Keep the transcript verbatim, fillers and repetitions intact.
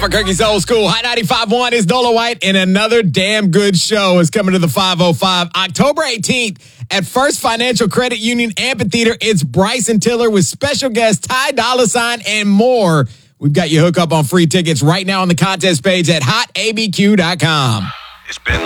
Albuquerque's Old School. High ninety-five point one is Nola White, and another damn good show is coming to the five oh five. October eighteenth at First Financial Credit Union Amphitheater. It's Bryson Tiller with special guest Ty Dolla Sign and more. We've got you hooked up on free tickets right now on the contest page at hot a b q dot com. It's been